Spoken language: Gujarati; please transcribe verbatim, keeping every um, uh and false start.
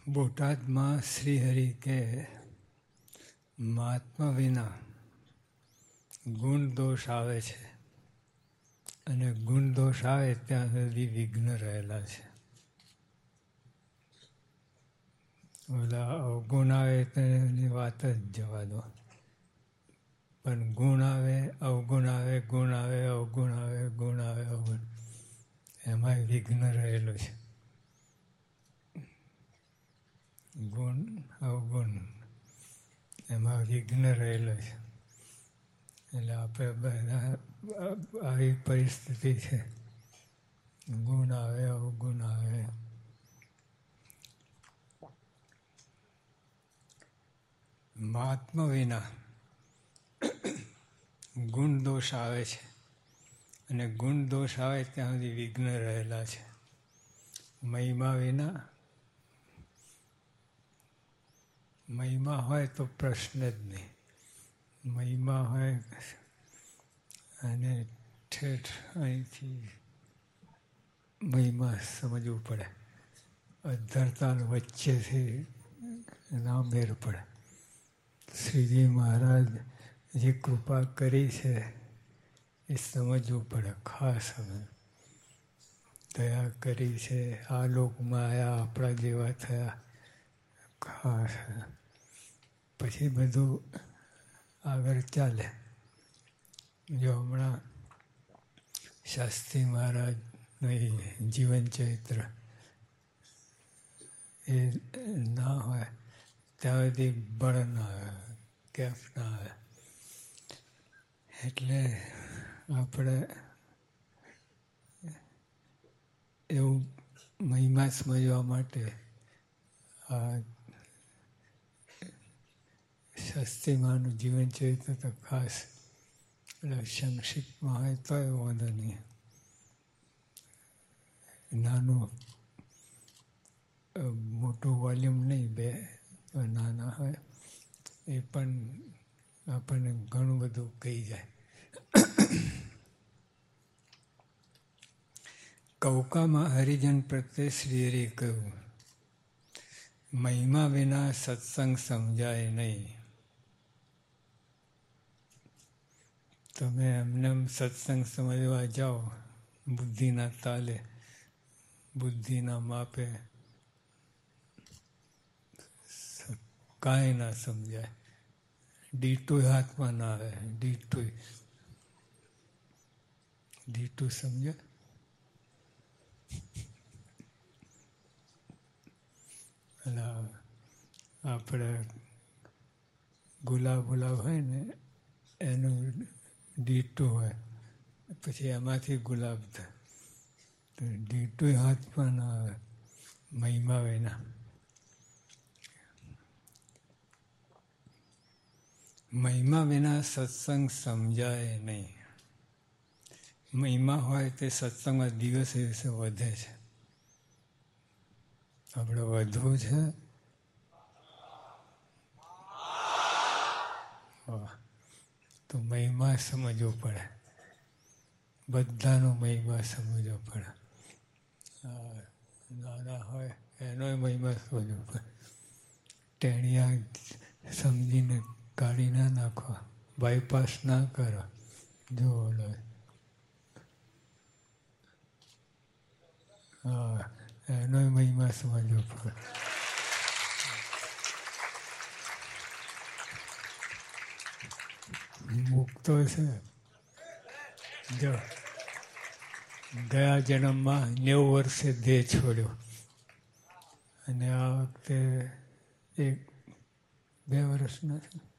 બોટાદમાં શ્રીહરિ કે મહાત્મા વિના ગુણ દોષ આવે છે અને ગુણ દોષ આવે ત્યાં સુધી વિઘ્ન રહેલા છે. ઓલા અવગુણ આવે તેની વાત જ જવા દો, પણ ગુણ આવે અવગુણ આવે ગુણ આવે અવગુણ આવે ગુણ આવે અવગુણ, એમાં વિઘ્ન રહેલું છે. ગુણ અવગુણ એમાં વિઘ્ન રહેલો છે. એટલે આપણે બધા આવી પરિસ્થિતિ છે. ગુણ આવે અવગુણ આવે. મહાત્મા વિના ગુણ દોષ આવે છે અને ગુણ દોષ આવે ત્યાં સુધી વિઘ્ન રહેલા છે. મહિમા વિના મહિમા હોય તો પ્રશ્ન જ નહીં. મહિમા હોય અને ઠેઠ અહીંથી મહિમા સમજવું પડે. અધરતા વચ્ચેથી ના મેર પડે. શ્રીજી મહારાજ જે કૃપા કરી છે એ સમજવું પડે. ખાસ હવે દયા કરી છે, આ લોકમાં આવ્યા, આપણા જેવા થયા, ખાસ પછી બધું આગળ ચાલે. જો હમણાં શાસ્ત્રી મહારાજનું જીવન ચરિત્ર એ ના હોય ત્યાં સુધી બળ ના આવે, કેફ ના આવે. એટલે આપણે એવું મહિમા સમજવા માટે આ શાસ્ત્રીમાનું જીવન ચરિત્ર તો ખાસ એટલે સંક્ષિપ્તમાં હોય તો એ વાંધો નહીં. નાનું મોટું વોલ્યુમ નહીં, બે નાના હોય એ પણ આપણને ઘણું બધું કહી જાય. કૌકામાં હરિજન પ્રત્યે શ્રીહરિએ કહ્યું, મહિમા વિના સત્સંગ સમજાય નહીં. તમે એમને સત્સંગ સમજવા જાઓ બુદ્ધિના તાલે, બુદ્ધિના માપે, કાંઈ ના સમજાય. ડીટુય હાથમાં ના આવે. ડીટુય ડીટુ સમજે? એટલે આપણે ગુલાબ ગુલાબ હોય ને એનું ડીટું હોય, પછી એમાંથી ગુલાબ થાય. તો ડીટુય હાથમાં ના આવે મહિમા વિના. મહિમા વિના સત્સંગ સમજાય નહીં. મહિમા હોય તે સત્સંગમાં દિવસે દિવસે વધે છે. આપણે વધવું છે. તો મહિમા સમજવો પડે. બધાનો મહિમા સમજવો પડે. નાના હોય એનોય મહિમા સમજવો પડે. ટેણિયા સમજીને કાઢી ના નાખવા, બાયપાસ ના કરો. જો હા, એનોય મહિમા સમજવો પડે. મુક્તો છે. જો ગયા જન્મમાં નેવું વર્ષે દેહ છોડ્યો અને આ વખતે એક બે વર્ષના છે